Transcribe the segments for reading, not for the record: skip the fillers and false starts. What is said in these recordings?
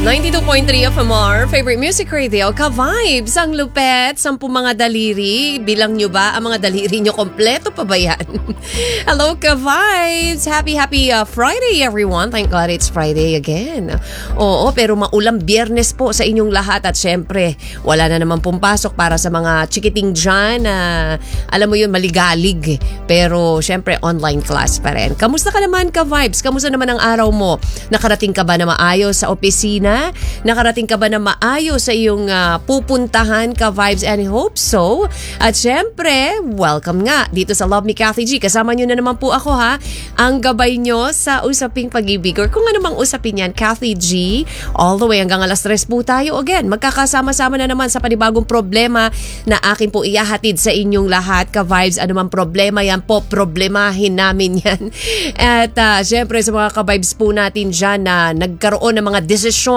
92.3 FMR, favorite music radio, ka-vibes, ang lupet, 10 mga daliri. Bilang nyo ba ang mga daliri nyo? Kompleto pa ba yan? Hello, ka-vibes! Happy Friday, everyone. Thank God it's Friday again. Oo, pero maulang Biyernes po sa inyong lahat. At syempre, wala na naman pumpasok para sa mga chikiting dyan na, alam mo yun, maligalig. Pero syempre, online class pa rin. Kamusta ka naman, ka-vibes? Kamusta naman ang araw mo? Nakarating ka ba na maayos sa opisina? Nakarating ka ba na maayos sa iyong pupuntahan, ka-vibes, and I hope so. At syempre, welcome nga dito sa Love Me Kathy G. Kasama nyo na naman po ako ha. Ang gabay nyo sa Usaping Pag-ibig or kung ano mang usapin yan, Kathy G. All the way hanggang alas 3 po tayo again. Magkakasama-sama na naman sa panibagong problema na akin po iyahatid sa inyong lahat, ka-vibes. Ano mang problema yan po, problemahin namin yan. At syempre sa mga ka-vibes po natin dyan na nagkaroon ng mga desisyon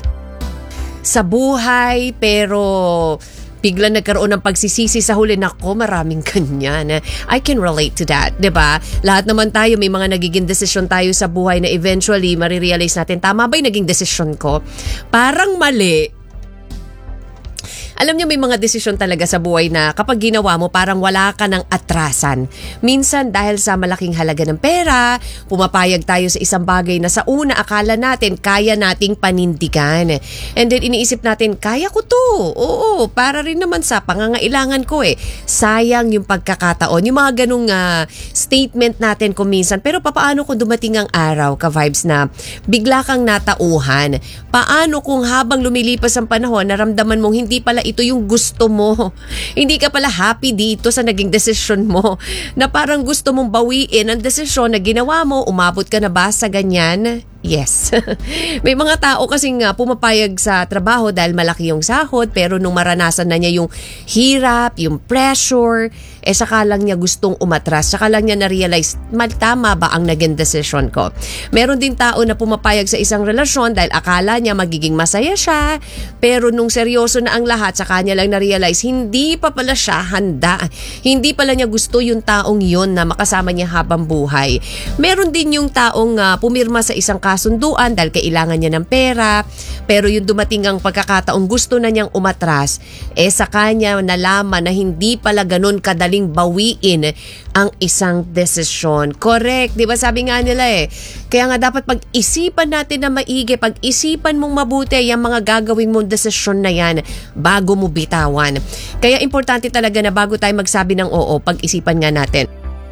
sa buhay pero biglang nagkaroon ng pagsisisi sa huli. Nako, maraming ganyan. I can relate to that, diba? Lahat naman tayo may mga nagiging desisyon tayo sa buhay na eventually marirealize natin, tama ba yung naging desisyon ko? Parang mali. Alam niyo, may mga desisyon talaga sa buhay na kapag ginawa mo, parang wala ka ng atrasan. Minsan dahil sa malaking halaga ng pera, pumapayag tayo sa isang bagay na sa una akala natin kaya nating panindigan. And then iniisip natin, kaya ko to. Oo, para rin naman sa pangangailangan ko eh. Sayang yung pagkakataon. Yung mga ganung statement natin kung minsan. Pero paano kung dumating ang araw, ka-vibes, na bigla kang natauhan? Paano kung habang lumilipas ang panahon, naramdaman mong hindi pala ito yung gusto mo. Hindi ka pala happy dito sa naging desisyon mo. Na parang gusto mong bawiin ang desisyon na ginawa mo. Umabot ka na ba sa ganyan? Yes. May mga tao kasing pumapayag sa trabaho dahil malaki yung sahod, pero nung maranasan na niya yung hirap, yung pressure, saka lang niya gustong umatras, saka lang niya na-realize, tama ba ang naging decision ko? Meron din tao na pumapayag sa isang relasyon dahil akala niya magiging masaya siya, pero nung seryoso na ang lahat, saka niya lang na-realize, hindi pa pala siya handa. Hindi pala niya gusto yung taong yon na makasama niya habang buhay. Meron din yung taong pumirma sa isang kasunduan dahil kailangan niya ng pera, pero yung dumating ang pagkakataong gusto na niyang umatras, sa kanya nalaman na hindi pala ganun kadaling bawiin ang isang desisyon. Correct, di ba? Sabi nga nila kaya nga dapat pag-isipan natin na maigi, pag-isipan mong mabuti yung mga gagawin mong desisyon na yan bago mo bitawan. Kaya importante talaga na bago tayo magsabi ng oo, pag-isipan nga natin.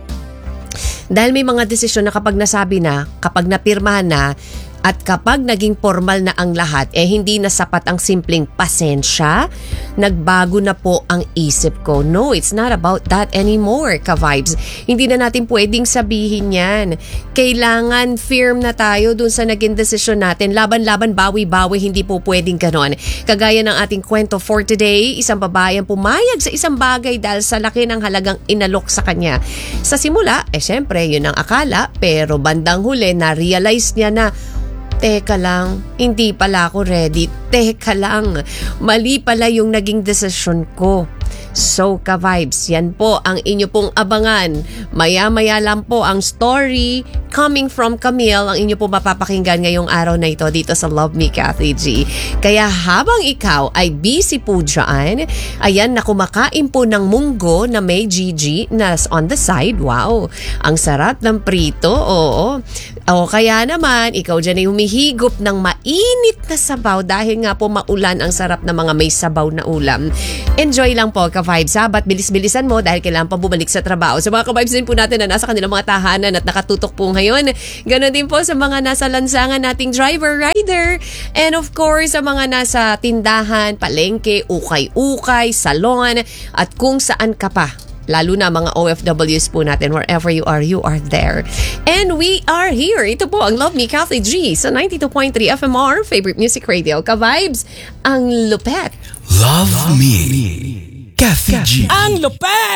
Dahil may mga desisyon na kapag nasabi na, kapag napirmahan na, at kapag naging formal na ang lahat, hindi na sapat ang simpleng pasensya. Nagbago na po ang isip ko. No, it's not about that anymore, ka-vibes. Hindi na natin pwedeng sabihin yan. Kailangan firm na tayo dun sa naging desisyon natin. Laban-laban, bawi-bawi, hindi po pwedeng ganon. Kagaya ng ating kwento for today, isang babae ang pumayag sa isang bagay dahil sa laki ng halagang inalok sa kanya. Sa simula, syempre, yun ang akala, pero bandang huli, na-realize niya na, teka lang, hindi pala ako ready. Teka lang, mali pala yung naging desisyon ko. So, ka-vibes, yan po ang inyo pong abangan. Maya-maya lang po ang story coming from Camille, ang inyo po mapapakinggan ngayong araw na ito dito sa Love Me Kathy G. Kaya habang ikaw ay busy po dyan, ayan na kumakain po ng munggo na may Gigi na on the side. Wow, ang sarap ng prito, oo. O kaya naman, ikaw dyan ay humihigop ng mainit na sabaw dahil nga po maulan, ang sarap na mga may sabaw na ulam. Enjoy lang po, ka-vibes, ha? But bilis-bilisan mo dahil kailangan pa bumalik sa trabaho. Sa mga ka-vibes din po natin na nasa kanilang mga tahanan at nakatutok po ngayon. Ganon din po sa mga nasa lansangan nating driver, rider. And of course, sa mga nasa tindahan, palengke, ukay-ukay, salon, at kung saan ka pa. Lalo na mga OFWs po natin, wherever you are there. And we are here. Ito po ang Love Me Kathy G sa 92.3 FMR, favorite music radio. Ka-vibes, ang lupet. Love Me Kathy G. Ang lupet!